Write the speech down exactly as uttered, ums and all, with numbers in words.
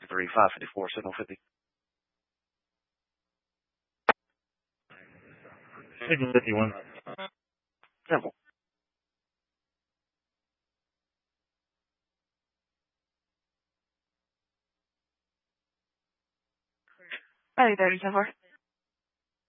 three, five fifty-four, signal fifty. Signal fifty-one. Simple. Ready, thirty, so far.